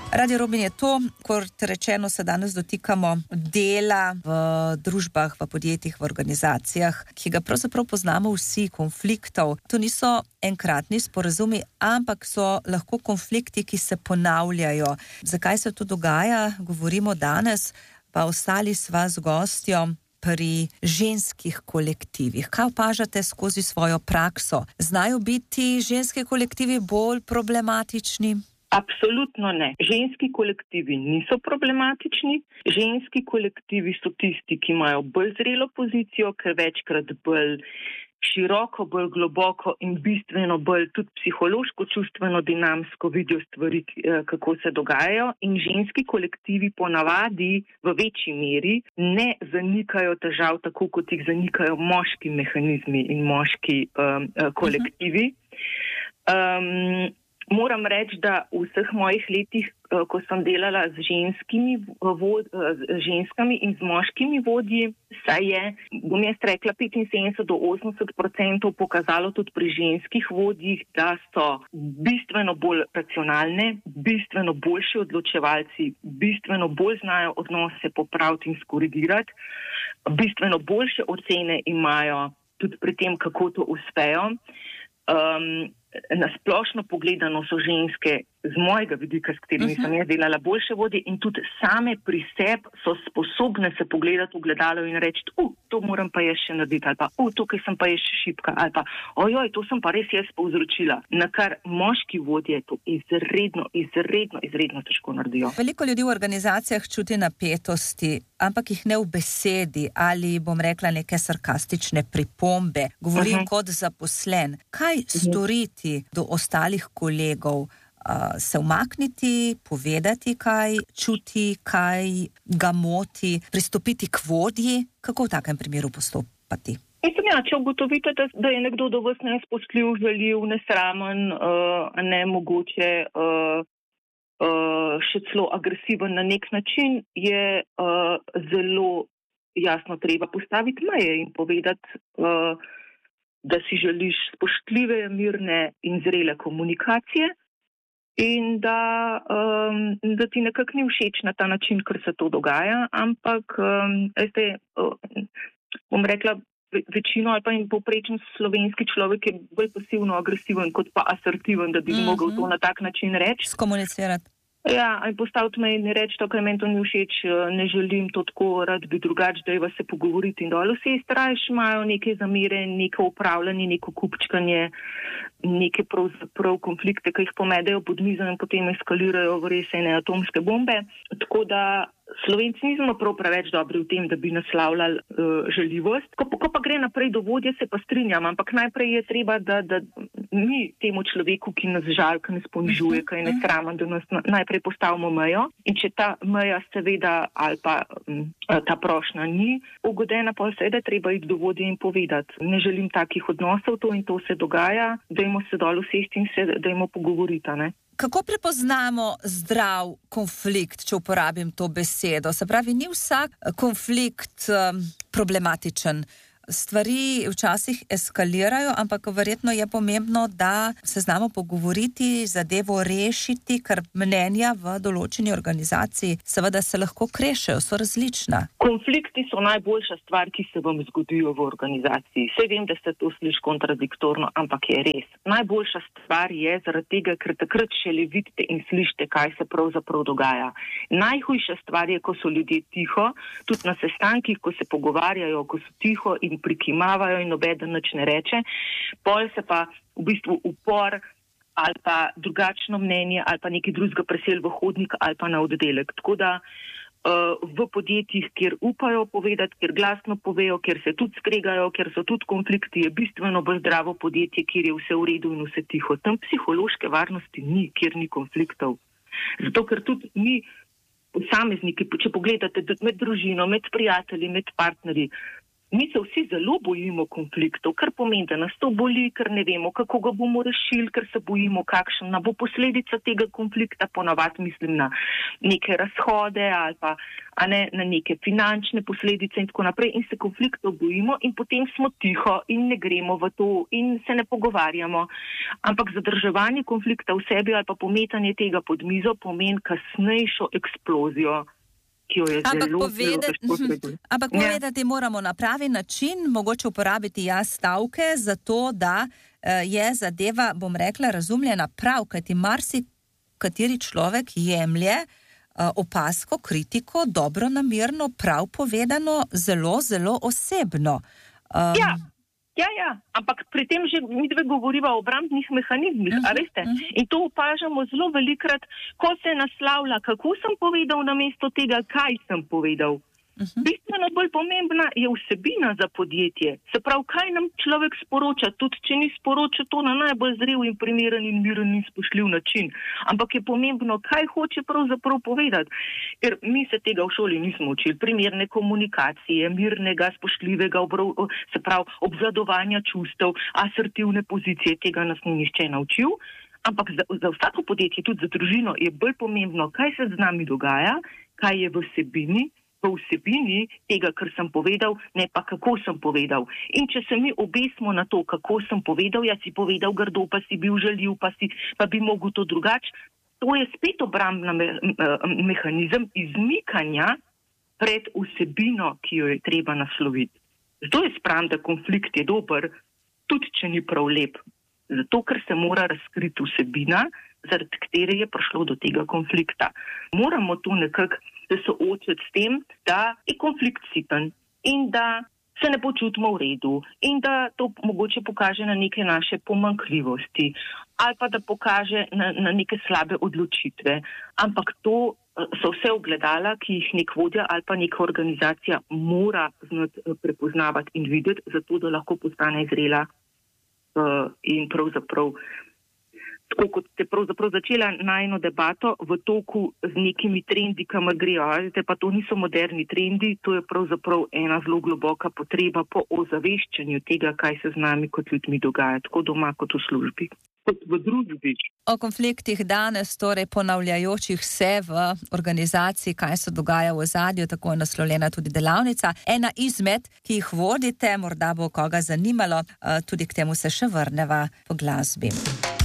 Radio Rovinj je to, kot rečeno, se danes dotikamo dela v družbah, v podjetjih, v organizacijah, ki ga pravzaprav poznamo vsi, konfliktov. To niso enkratni sporazumi, ampak so lahko konflikti, ki se ponavljajo. Zakaj se to dogaja? Govorimo danes, pa ostali sva z gostjo pri ženskih kolektivih. Kaj opažate skozi svojo prakso? Znajo biti ženski kolektivi bolj problematični? Absolutno ne. Ženski kolektivi niso problematični. Ženski kolektivi so tisti, ki imajo bolj zrelo pozicijo, ker večkrat bolj široko, bolj globoko in bistveno bolj tudi psihološko, čustveno, dinamsko vidijo stvari, kako se dogajajo. In ženski kolektivi ponavadi v večji meri ne zanikajo težav tako, kot jih zanikajo moški mehanizmi in moški kolektivi. Moram reči, da v vseh mojih letih, ko sem delala z ženskami in z moškimi vodji, saj je, bom jaz rekla, 75 do 80% pokazalo tudi pri ženskih vodjih, da so bistveno bolj racionalne, bistveno boljši odločevalci, bistveno bolj znajo odnose popraviti in skorigirati, bistveno boljše ocene imajo tudi pri tem, kako to uspejo. Na splošno pogledano so ženske z mojega vidika, s katerimi sem jaz delala, boljše vodje in tudi same pri sebi so sposobne se pogledati v gledalo in reči, to moram pa jaz še narediti, ali pa, tukaj sem pa jaz še šibka, ali pa, ojoj, to sem pa res jaz povzročila. Na kar moški vodje to izredno težko naredijo. Veliko ljudi v organizacijah čuti napetosti, ampak jih ne v besedi ali, bom rekla, neke sarkastične pripombe. Govorim kot zaposlen. Kaj storiti do ostalih kolegov? Se umakniti, povedati, kaj čuti, kaj ga moti, pristopiti k vodji? Kako v takem primeru postopati? Če ugotovite, da je nekdo do vas nespoštljiv, žaljiv, nesramen, mogoče še celo agresiven na nek način, je zelo jasno treba postaviti meje in povedati, da si želiš spoštljive, mirne in zrele komunikacije in da ti nekako ni všeč na ta način, ker se to dogaja, ampak bom rekla, večino ali pa in povprečen slovenski človek je bolj pasivno agresiven kot pa asertiven, da bi mogel to na tak način reči. Skomunicirati. Ja, in postaviti me in reči to, kaj meni to ni všeč, ne želim to tako, rad bi drugače, dajva se pogovoriti in dol. Vsi starajši imajo neke zamere, neko upravljanje, neko kupčkanje, neke prav konflikte, ki jih pomedejo pod mizo in potem eskalirajo v res ene atomske bombe. Tako da Slovenci nismo prav preveč dobri v tem, da bi naslavljali žaljivost. Ko pa gre naprej do vodje, se pa strinjam, ampak najprej je treba, da mi temu človeku, ki nas žal, ki nas ponižuje, ki je nesramen, da nas najprej postavimo mejo. In če ta meja seveda ali pa ta prošnja ni ugodena, pa seveda treba iti do vodje in povedati. Ne želim takih odnosov, to in to se dogaja, dajmo se dol usesti in se dajmo pogovoriti, ne? Kako prepoznamo zdrav konflikt, če uporabim to besedo? Se pravi, ni vsak konflikt problematičen. Stvari včasih eskalirajo, ampak verjetno je pomembno, da se znamo pogovoriti, zadevo rešiti, ker mnenja v določeni organizaciji seveda se lahko krešejo, so različna. Konflikti so najboljša stvar, ki se vam zgodijo v organizaciji. Saj vem, da se to sliši kontradiktorno, ampak je res. Najboljša stvar je zaradi tega, ker takrat šele vidite in slišite, kaj se pravzaprav dogaja. Najhujša stvar je, ko so ljudje tiho, tudi na sestankih, ko se pogovarjajo, ko so tiho in prikimavajo in nobeden nič ne reče, pol se pa v bistvu upor ali pa drugačno mnenje ali pa nekaj drugega presel v hodnik ali pa na oddelek. Tako da v podjetjih, kjer upajo povedati, kjer glasno povejo, kjer se tudi skregajo, kjer so tudi konflikti, je bistveno bolj zdravo podjetje, kjer je vse v redu in vse tiho. Tam psihološke varnosti ni, kjer ni konfliktov. Zato, ker tudi mi posamezniki, če pogledate med družino, med prijatelji, med partnerji, Mi se vsi zelo bojimo konfliktov, kar pomeni, da nas to boli, ker ne vemo, kako ga bomo rešili, ker se bojimo, kakšna bo posledica tega konflikta, ponavadi mislim na neke razhode ali pa na neke finančne posledice in tako naprej in se konfliktov bojimo in potem smo tiho in ne gremo v to in se ne pogovarjamo. Ampak zadrževanje konflikta v sebi ali pa pometanje tega pod mizo pomeni kasnejšo eksplozijo. Ampak povedati moramo na pravi način, mogoče uporabiti stavke za to, da je zadeva, bom rekla, razumljena prav, kajti marsikateri človek jemlje opazko, kritiko, dobronamerno, prav povedano, zelo, zelo osebno. Ja, ampak pri tem že mi dve govoriva o obrambnih mehanizmih, a veste? In to opažamo zelo velikrat, ko se naslavlja, kako sem povedal namesto tega, kaj sem povedal. Bistveno bolj pomembna je vsebina za podjetje. Se pravi, kaj nam človek sporoča, tudi če ni sporoča to na najbolj zrel in primeren in miren in spoštljiv način. Ampak je pomembno, kaj hoče pravzaprav povedati. Ker mi se tega v šoli nismo učili. Primerne komunikacije, mirnega, spoštljivega, se pravi, obvladovanja čustev, asertivne pozicije, tega nas ni nihče naučil. Ampak za vsako podjetje, tudi za družino, je bolj pomembno, kaj se z nami dogaja, kaj je v vsebini tega, kar sem povedal, ne pa kako sem povedal. In če se mi obesimo na to, kako sem povedal, ja si povedal grdo, pa si bil žaljiv, pa bi mogel to drugače, to je spet obrambna mehanizem izmikanja pred vsebino, ki jo je treba nasloviti. Zato je spravim, da konflikt je dober, tudi če ni prav lep. Zato, ker se mora razkriti vsebina, zaradi katere je prišlo do tega konflikta. Moramo tu nekako se soočiti s tem, da je konflikt siten in da se ne počutimo v redu in da to mogoče pokaže na neke naše pomanjkljivosti ali pa da pokaže na neke slabe odločitve. Ampak to so vse ogledala, ki jih nek vodja ali pa neka organizacija mora znati prepoznavati in videti, zato da lahko postane zrela in pravzaprav tako kot ste pravzaprav začela najino debato v toku z nekimi trendi, kamor grejo. Pa to niso moderni trendi, to je pravzaprav ena zelo globoka potreba po ozaveščanju tega, kaj se z nami kot ljudmi dogaja, tako doma kot v službi, kot v družbi. O konfliktih danes, torej ponavljajočih se v organizaciji, kaj se dogaja v ozadju, tako je naslovljena tudi delavnica. Ena izmed, ki jih vodite, morda bo koga zanimalo, tudi k temu se še vrneva po glasbi.